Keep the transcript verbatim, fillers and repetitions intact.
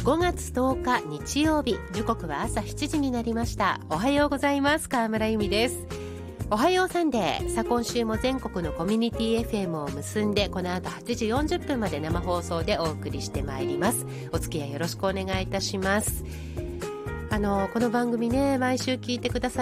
ごがつとおか日曜日、時刻は朝しちじになりました。おはようございます。川村由美です。おはようサンデー。さあ今週も全国のコミュニティ エフエム を結んで、この後はちじよんじゅっぷんまで生放送でお送りしてまいります。お付き合いよろしくお願いいたします。あのこの番組ね、毎週聞いてくださ